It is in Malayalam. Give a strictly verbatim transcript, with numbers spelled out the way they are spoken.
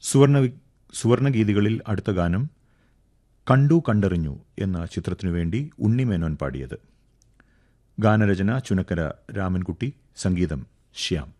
സുവർണ സുവർണഗീതികളിൽ അടുത്ത ഗാനം കണ്ടു കണ്ടറിഞ്ഞു എന്ന ചിത്രത്തിനു വേണ്ടി ഉണ്ണിമേനോൻ പാടിയത്. ഗാനരചന ചുനക്കര രാമൻകുട്ടി, സംഗീതം ശ്യാം.